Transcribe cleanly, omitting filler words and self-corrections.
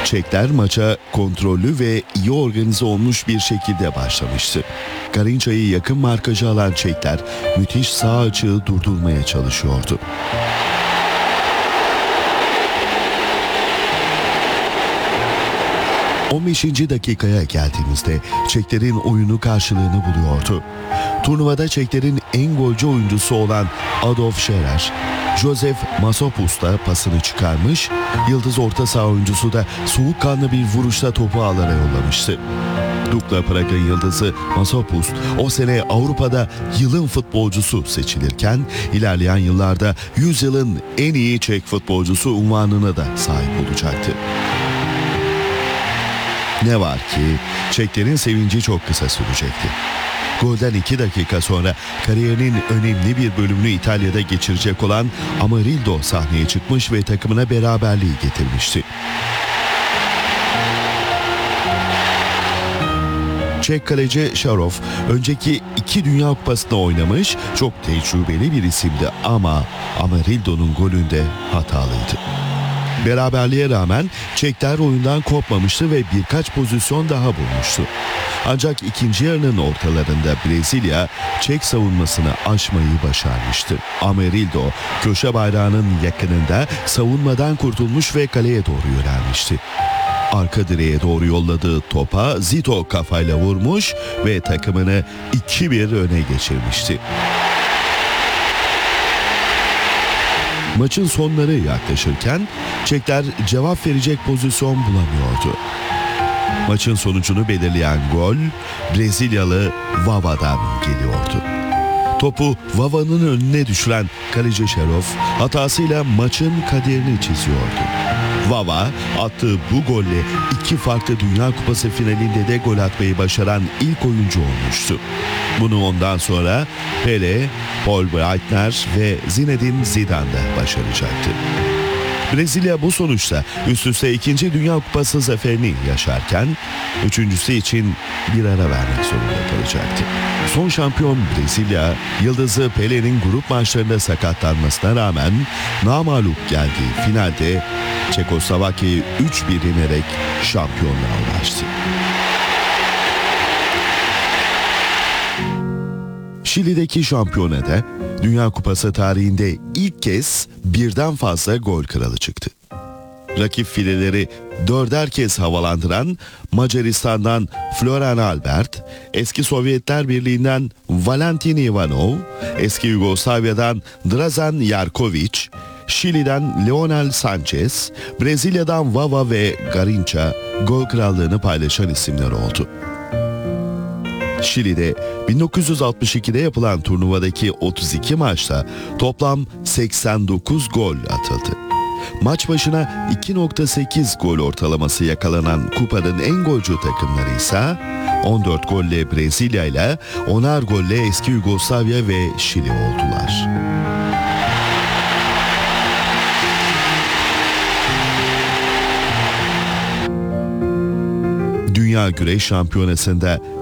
Çekler maça kontrollü ve iyi organize olmuş bir şekilde başlamıştı. Garinca'yı yakın markaja alan Çekler müthiş sağ açığı durdurmaya çalışıyordu. ...15. dakikaya geldiğimizde Çeklerin oyunu karşılığını buluyordu. Turnuvada Çeklerin en golcü oyuncusu olan Adolf Scherer, Josef Masopust'a pasını çıkarmış, yıldız orta saha oyuncusu da soğukkanlı bir vuruşla topu ağlara yollamıştı. Dukla Prag'ın yıldızı Masopust o sene Avrupa'da yılın futbolcusu seçilirken ilerleyen yıllarda 100 yılın en iyi Çek futbolcusu unvanına da sahip olacaktı. Ne var ki Çeklerin sevinci çok kısa sürecekti. Golden 2 dakika sonra kariyerinin önemli bir bölümünü İtalya'da geçirecek olan Amarildo sahneye çıkmış ve takımına beraberliği getirmişti. Çek kaleci Şarov önceki 2 Dünya Kupası'nda oynamış, çok tecrübeli bir isimdi ama Amarildo'nun golünde hatalıydı. Beraberliğe rağmen Çekler oyundan kopmamıştı ve birkaç pozisyon daha bulmuştu. Ancak ikinci yarının ortalarında Brezilya Çek savunmasını aşmayı başarmıştı. Amarildo köşe bayrağının yakınında savunmadan kurtulmuş ve kaleye doğru yönelmişti. Arka direğe doğru yolladığı topa Zito kafayla vurmuş ve takımını 2-1 öne geçirmişti. Maçın sonları yaklaşırken Çekler cevap verecek pozisyon bulamıyordu. Maçın sonucunu belirleyen gol Brezilyalı Vava'dan geliyordu. Topu Vava'nın önüne düşüren kaleci Şerov hatasıyla maçın kaderini çiziyordu. Vava attığı bu golle 2 farklı Dünya Kupası finalinde de gol atmayı başaran ilk oyuncu olmuştu. Bunu ondan sonra Pele, Paul Breitner ve Zinedine Zidane da başaracaktı. Brezilya bu sonuçta üst üste 2. Dünya Kupası zaferini yaşarken 3.'sü için bir ara vermek zorunda kalacaktı. Son şampiyon Brezilya, yıldızı Pele'nin grup maçlarında sakatlanmasına rağmen namağlup geldiği finalde Çekoslovakya'yı 3-1 yenerek şampiyonluğa ulaştı. Şili'deki şampiyonada Dünya Kupası tarihinde ilk kez birden fazla gol kralı çıktı. Rakip fileleri 4'er kez havalandıran Macaristan'dan Florian Albert, eski Sovyetler Birliği'nden Valentin Ivanov, eski Yugoslavya'dan Dražan Jarković, Şili'den Leonel Sanchez, Brezilya'dan Vava ve Garinca gol krallığını paylaşan isimler oldu. Şili'de 1962'de yapılan turnuvadaki 32 maçta toplam 89 gol atıldı. Maç başına 2.8 gol ortalaması yakalanan kupanın en golcü takımları ise 14 golle Brezilya ile 10'ar golle eski Yugoslavya ve Şili oldular. Dünya Güreş Şampiyonası'nda